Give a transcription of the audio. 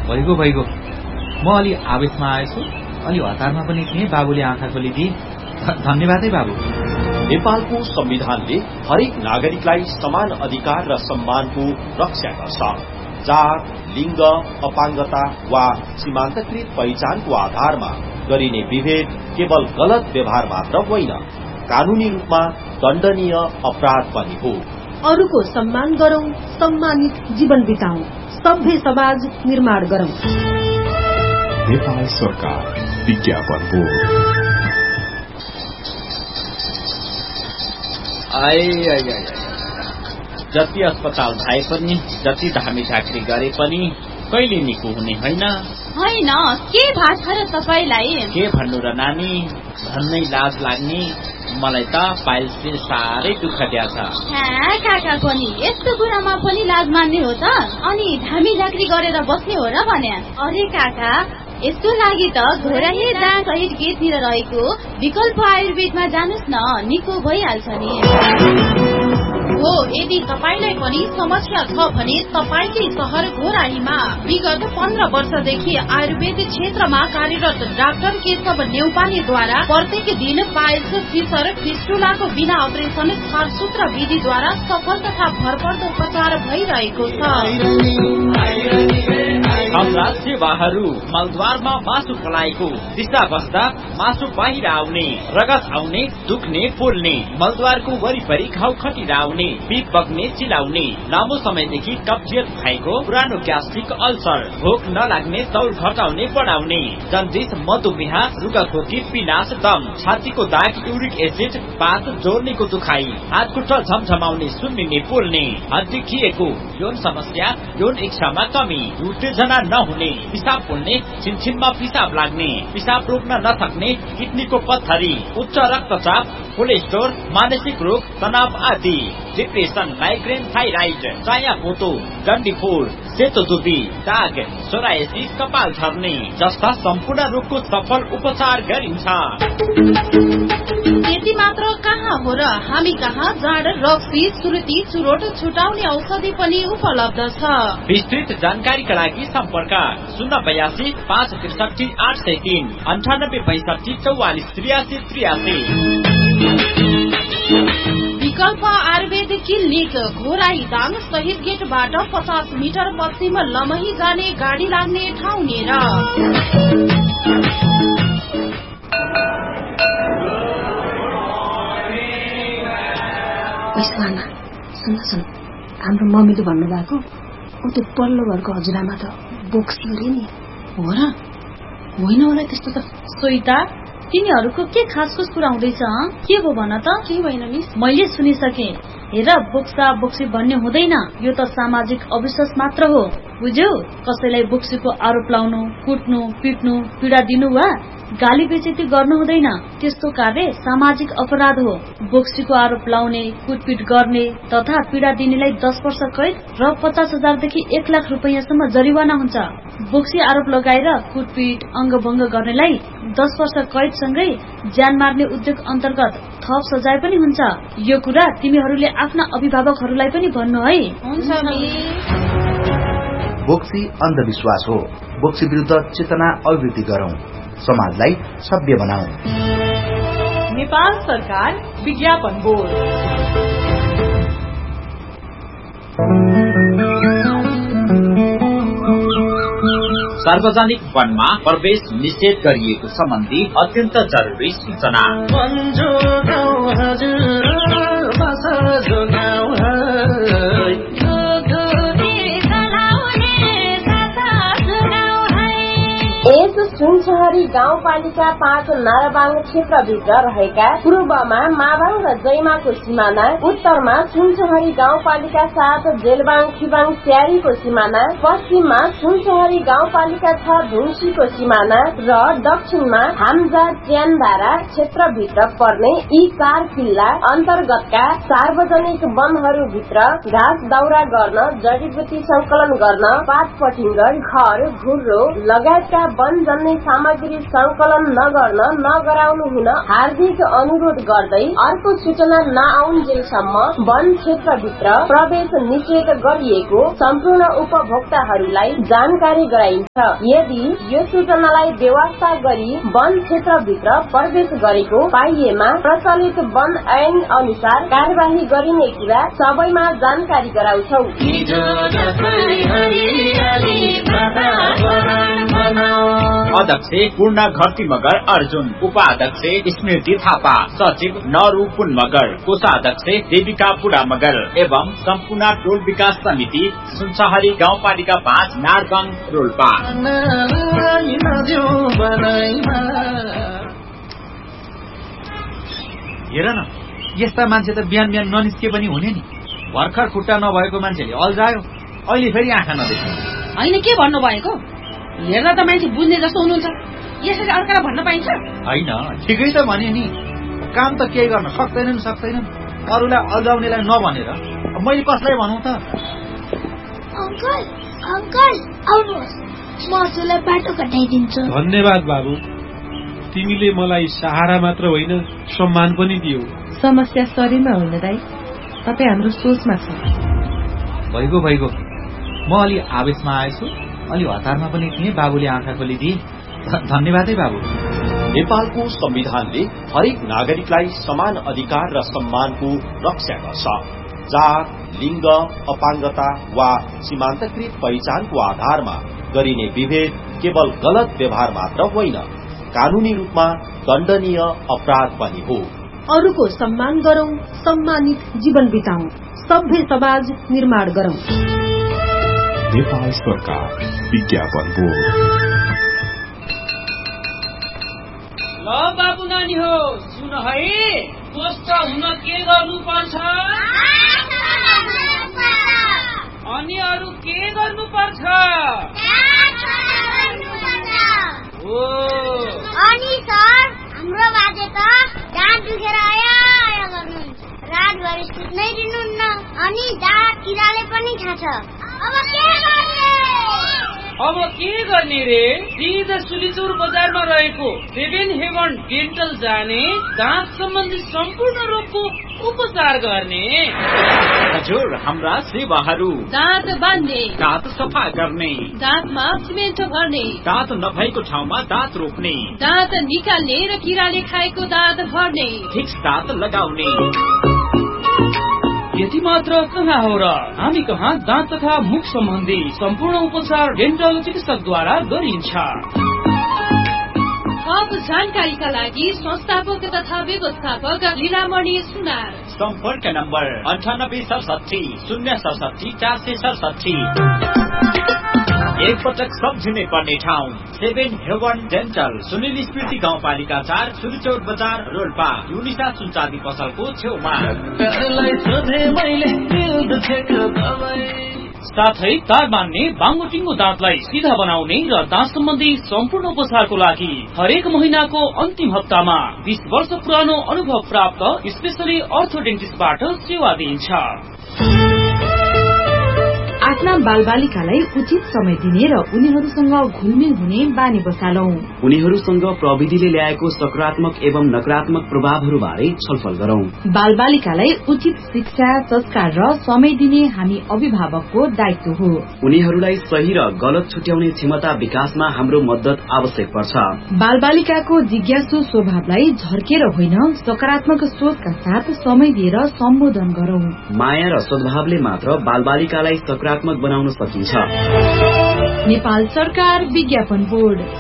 भइगयो म अलि आवेशमा आएछु, अलि हतारमा पनि थिएँ। बाबुले आँखा खोलिदिए। धन्यवादै बाबु। नेपालको संविधानले हरेक नागरिकलाई समान अधिकार र सम्मानको रक्षा गर्छ। जात, लिङ्ग, अपाङ्गता वा सीमान्तकृत पहिचानको आधारमा गरिने विभेद केवल गलत व्यवहार मात्र होइन, कानूनी रूपमा दण्डनीय अपराध पनि हो। अरूको सम्मान गरौं, सम्मानित जीवन बिताउँ, सभ्य समाज निर्माण गरौं। नेपाल सरकार विज्ञापन बोर्ड। जति अस्पताल भए पनि, जति धामी झाँक्री गरे पनि कहिले निको हुने होइन। होइन, के भएको छ र तपाईलाई? के भन्नु र नानी, भन्नै लाज लाग्ने। मलाई त पाइल्सले साह्रै दुःख दिएछ। काका पनि यस्तो कुरामा पनि लाज मान्ने हो त? अनि धामी झाँक्री गरेर बस्ने हो र भने? अरे काका, यसको लागि त घोराही दाँत सहित गेटतिर रहेको विकल्प आयुर्वेदमा जानुस् न, निको भइहाल्छ नि। हो, यदि तपाईलाई पनि समस्या छ भने तपाईकै शहर घोराहीमा विगत 15 वर्षदेखि आयुर्वेद क्षेत्रमा कार्यरत डाक्टर केशव नेउपानेद्वारा प्रत्येक दिन पाइल्स, फिसर, फिस्टुलाको बिना अपरेसन छारसूत्र विधिद्वारा सफल तथा भरपर्दो उपचार भइरहेको छ। हाम्रा सेवाहरू मलद्वारमा मासु फलाएको, दिशा बस्दा मासु बाहिर आउने, रगत आउने, दुख्ने, पोल्ने, मलद्वारको वरिपरि घाउ खटिरा आउने, पिप बग्ने, चिलाउने, लामो समयदेखि कब्जियत भएको, पुरानो ग्यास्ट्रिक अल्सर, भोक नलाग्ने, तौल घटाउने बढाउने, जन्डिस, मधुमेह, रुगाखोकी, पिनास, दम, छातीको दाग, युरिक एसिड, पात जोर्नीको दुखाइ, हातखुट्टा झमझमाउने, सुन्निने, पोल्ने, हड्डी खिएको, यौन समस्या, यौन इच्छामा कमी, उत्तेजना नहुने, पिसाब पोल्ने, छिनछिनमा पिसाब लाग्ने, पिसाब रोक्न नसक्ने, किडनीको पत्थरी, उच्च रक्तचाप, कोलेस्ट्रोल, मानसिक रोग, तनाव आदि, डिप्रेसन, माइग्रेन, थाइराइड, चाया पोतो, डन्डीफोर, सेतो दुबी, दाग, सोरायसिस, कपाल झर्ने जस्ता सम्पूर्ण रोगको सफल उपचार गरिन्छ। त्यति मात्र कहाँ हो र, हामी कहाँ जाँड, रक्सी, सुर्ती, चुरोट छुटाउने औषधि पनि उपलब्ध छ। विस्तृत जानकारीका लागि सम्पर्क 082 563 803 98 65 44 83 83। विकल्प आयुर्वेद क्लिनिक घोराही दाङ शहीद गेटबाट 50 मिटर पश्चिम लमही जाने गाडी लाग्ने ठाउँ नेर। सुन, हाम्रो मम्मीले भन्नुभएको त्यो पल्लो घरको हजुरआमा त बोक्सी अरे नि, हो र? होइन होला त्यस्तो त। सोइता, तिनीहरूको के खासको कुरा हुँदैछ? के हो भन त? के भएन मिस? मैले सुनिसके। हेर, बोक्सा बोक्सी भन्ने हुँदैन, यो त सामाजिक अविश्वास मात्र हो, बुझ्यौ? कसैलाई बोक्सीको आरोप लाउनु, कुट्नु, पिट्नु, पीडा दिनु वा गाली बेइज्जती गर्नु हुँदैन। त्यस्तो कार्य सामाजिक अपराध हो। बोक्सीको आरोप लाउने, कुटपिट गर्ने तथा पीडा दिनेलाई 10 वर्ष कैद र 50,000 देखि 1 लाख रुपैयाँसम्म जरिवाना हुन्छ। बोक्सी आरोप लगाएर कुटपिट, अङ्गभङ्ग गर्नेलाई 10 वर्ष कैदसँगै ज्यान मार्ने उद्योग अन्तर्गत थप सजाय पनि हुन्छ। यो कुरा तिमीहरूले आफ्ना अभिभावकहरूलाई पनि भन्नु है। हुन्छ मिस। बोक्सी अन्धविश्वास हो। बोक्सी विरुद्ध चेतना अभिवृद्धि गरौं, समाजलाई सभ्य बनाऊ। नेपाल सरकार विज्ञापन बोर्ड। सार्वजनिक वनमा प्रवेश निषेध गरिएको सम्बन्धी अत्यन्त जरुरी सूचना। सुनसहरी गाउँपालिका 5 नाराबाङ क्षेत्रभित्र रहेका पूर्वमा माबाङ र जैमाको सिमाना, उत्तरमा सुनसहरी गाउँपालिका 7 जेलबाङ खिबाङ स्यारीको सिमाना, पश्चिममा सुनसहरी गाउँपालिका 6 धुन्सीको सिमाना र दक्षिणमा हाम्जा च्यानधारा क्षेत्रभित्र पर्ने यी 4 किल्ला अन्तर्गतका सार्वजनिक वनहरूभित्र घाँस दाउरा गर्न, जडीबुटी संकलन गर्न, पात पटिङ्गर, घर, घुर्रो लगायतका वन जन्य कुनै सामग्री संकलन नगर्न नगराउनु हुन हार्दिक अनुरोध गर्दै अर्को सूचना नआउन्जेलसम्म वन क्षेत्रभित्र प्रवेश निषेध गरिएको सम्पूर्ण उपभोक्ताहरूलाई जानकारी गराइन्छ। यदि यो सूचनालाई बेवास्ता गरी वन क्षेत्रभित्र प्रवेश गरेको पाइएमा प्रचलित वन ऐन अनुसार कार्यवाही गरिने कुरा सबैमा जानकारी गराउँछौ। अध्यक्ष पूर्ण घरती मगर अर्जुन, उपाध्यक्ष स्मृति थापा, सचिव नरू पुन मगर, कोषाध्यक्ष देविका पुरा मगर एवं सम्पूर्ण टोल विकास समिति सुनसहरी गाउँपालिका 5 नारगङ रोल्पा। हेर न, यस्ता मान्छे त बिहान बिहान ननिस्के पनि हुने नि। भर्खर खुट्टा नभएको मान्छेले अल्झायो, अहिले फेरि आँखा नदेख्छ। होइन, के भन्नु भएको? हेर्दा त मान्छे बुझ्ने जस्तो हुनुहुन्छ, यसरी अर्कालाई भन्न पाइन्छ? होइन, ठिकै त भने नि। काम त केही गर्न सक्दैनन्, अरूलाई अल्झाउनेलाई नभनेर मैले कसलाई भनौँ त? अंकल आउनुहोस्, म हजुरलाई बाटो कटाइदिन्छु। धन्यवाद बाबु, तिमीले मलाई सहारा मात्र होइन सम्मान पनि दियौ। समस्या शरीरमा होइन दाइ, तपाईँ हाम्रो सोचमा छ। भइगयो, म अलि आवेशमा आएछु, अलि हतारमा पनि थिएँ। बाबुले आँखा खोलिदिए, धन्यवाद है बाबु। नेपालको संविधानले हरेक नागरिकलाई समान अधिकार र सम्मानको रक्षा गर्छ। जात, लिंग, अपाङ्गता वा सीमान्तकृत पहिचानको आधारमा गरिने विभेद केवल गलत व्यवहार मात्र होइन, कानूनी रूपमा दण्डनीय अपराध पनि हो। अरूको सम्मान गरौं, सम्मानित जीवन बिताउँ, सभ्य समाज निर्माण गरौं। नेपाल सरकार विज्ञापन बोर्ड। ल बाबु नानी हो, सुन है, स्वस्थ हुन के गर्नुपर्छ अनि अरू के गर्नुपर्छ? अनि सर, हाम्रो बाजे त दाँत दुखेर आया गर्नुहुन्छ, रातभरि सुत्नै दिनुहुन्न, अनि दाँत किराले पनि खान्छ। अब के गर्ने रे? सिधा सुलिचौर बजारमा रहेको 7 हेवन डेन्टल जाने, दाँत सम्बन्धी सम्पूर्ण रोगको उपचार गर्ने। हजुर, हाम्रा सेवाहरू: दाँत बान्ने, दाँत सफा गर्ने, दाँतमा सिमेन्ट भर्ने, दाँत नभएको ठाउँमा दाँत रोप्ने, दाँत निकाल्ने र किराले खाएको दाँत भर्ने, फिक्स दाँत लगाउने। यति मात्र कहाँ हो र? हामी कहाँ दाँत तथा मुख सम्बन्धी सम्पूर्ण उपचार डेन्टल चिकित्सकद्वारा गरिन्छ। थप जानकारीका लागि संस्थापक तथा व्यवस्थापक लीलामणि सुनार। सम्पर्क नम्बर 9867 067 467। एक पटक सम्झिनै पर्ने ठाउँ 7 हेवन डेन्टल, सुनिल स्मृति गाउँपालिका 4, सुलिचौर बजार, रोल्पा, युनिसा सुनचाँदी पसलको छेउमा। साथै तार बान्ने, बाङ्गोटिङ्गो दाँतलाई सिधा बनाउने र दाँत सम्बन्धी सम्पूर्ण उपचारको लागि हरेक महिनाको अन्तिम हप्तामा 20 वर्ष पुरानो अनुभव प्राप्त स्पेशली अर्थोडेन्टिस्टबाट सेवा दिइन्छ। आफ्ना बालबालिकालाई उचित समय दिने र उनीहरूसँग घुलमिल हुने बानी बसालौं। उनीहरूसँग प्रविधिले ल्याएको सकारात्मक एवं नकारात्मक प्रभावहरूबारे छलफल गरौं। बालबालिकालाई उचित शिक्षा, संस्कार र समय दिने हामी अभिभावकको दायित्व हो। उनीहरूलाई सही र गलत छुट्याउने क्षमता विकासमा हाम्रो मद्दत आवश्यक पर्छ। बालबालिकाको जिज्ञासु स्वभावलाई झर्केर होइन, सकारात्मक सोचका साथ समय दिएर सम्बोधन गरौं। माया र सद्भावले मात्र बालबालिकालाई सकारात्मक बनाउन सकिन्छ। नेपाल सरकार विज्ञापन बोर्ड।